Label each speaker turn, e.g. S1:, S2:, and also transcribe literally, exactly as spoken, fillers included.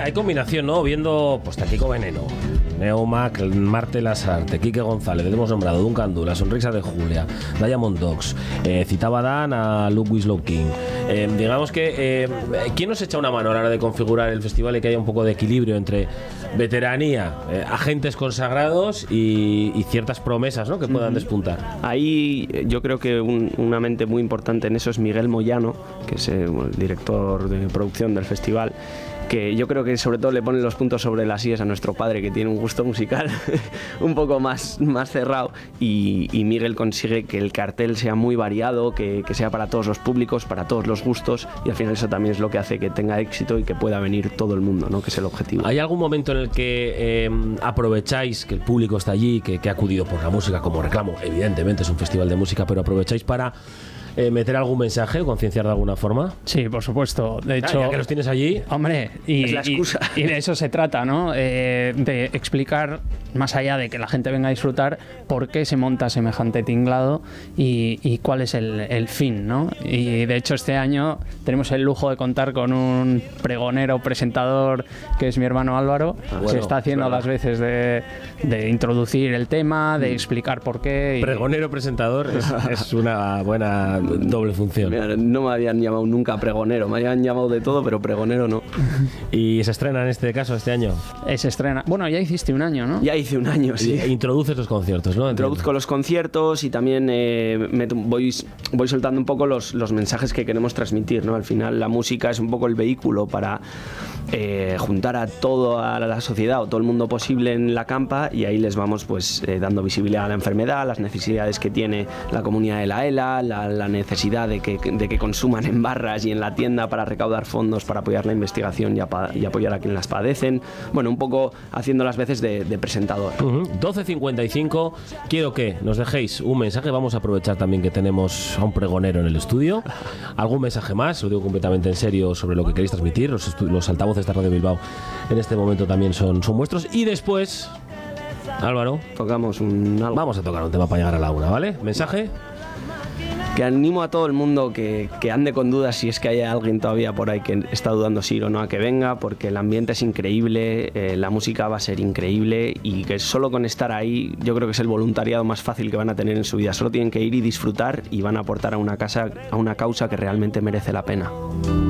S1: hay combinación, ¿no? Viendo, pues, Taquico Veneno, Neumac, Marte Lasarte, Quique González, hemos nombrado Duncan Du, La Sonrisa de Julia, Diamond Dogs, eh, citaba Dan a Luke Winslow King. Eh, digamos que, eh, ¿quién nos echa una mano a la hora de configurar el festival y que haya un poco de equilibrio entre veteranía, eh, agentes consagrados y, y ciertas promesas, ¿no?, que puedan uh-huh. despuntar?
S2: Ahí yo creo que un, una mente muy importante en eso es Miguel Moyano, que es eh, el director de producción del festival, que yo creo que sobre todo le pone los puntos sobre las íes a nuestro padre, que tiene un gusto musical un poco más, más cerrado, y, y Miguel consigue que el cartel sea muy variado, que, que sea para todos los públicos, para todos los gustos, y al final eso también es lo que hace que tenga éxito y que pueda venir todo el mundo, ¿no?, que es el objetivo.
S1: ¿Hay algún momento en el que eh, aprovecháis que el público está allí, que, que ha acudido por la música como reclamo? Evidentemente es un festival de música, pero aprovecháis para Eh, meter algún mensaje o concienciar de alguna forma?
S3: Sí, por supuesto. De hecho,
S1: ah, ya que los tienes allí,
S3: hombre, y,
S2: es la excusa.
S3: Y, y de eso se trata, ¿no? Eh, de explicar, más allá de que la gente venga a disfrutar, por qué se monta semejante tinglado y, y cuál es el, el fin, ¿no? Y de hecho este año tenemos el lujo de contar con un pregonero, presentador, que es mi hermano Álvaro, ah, bueno, que está haciendo claro. las veces de, de introducir el tema, de explicar por qué. Y...
S1: Pregonero, presentador, es, es una buena doble función.
S2: Mira, no me habían llamado nunca pregonero, me habían llamado de todo, pero pregonero no.
S1: ¿Y se estrena en este caso este año?
S3: Eh, se estrena. Bueno, ya hiciste un año, ¿no?
S2: Ya hice un año, sí.
S1: E introduces los conciertos, ¿no?
S2: Introduzco Entiendo. los conciertos y también eh, me voy, voy soltando un poco los, los mensajes que queremos transmitir, ¿no? Al final la música es un poco el vehículo para eh, juntar a toda la sociedad o todo el mundo posible en la campa, y ahí les vamos pues eh, dando visibilidad a la enfermedad, las necesidades que tiene la comunidad de la ELA, la, la necesidad de que, de que consuman en barras y en la tienda para recaudar fondos para apoyar la investigación y, apa, y apoyar a quienes las padecen. Bueno, un poco haciendo las veces de, de presentador.
S1: Uh-huh. doce cincuenta y cinco, quiero que nos dejéis un mensaje. Vamos a aprovechar también que tenemos a un pregonero en el estudio. ¿Algún mensaje más? Lo digo completamente en serio sobre lo que queréis transmitir. Los, estu- los altavoces de Radio Bilbao en este momento también son, son vuestros. Y después, Álvaro,
S2: tocamos un algo.
S1: Vamos a tocar un tema para llegar a la una, ¿vale? ¿Mensaje?
S2: Que animo a todo el mundo que, que ande con dudas, si es que hay alguien todavía por ahí que está dudando si ir o no, a que venga, porque el ambiente es increíble, eh, la música va a ser increíble, y que solo con estar ahí yo creo que es el voluntariado más fácil que van a tener en su vida. Solo tienen que ir y disfrutar y van a aportar a una casa, a una causa que realmente merece la pena.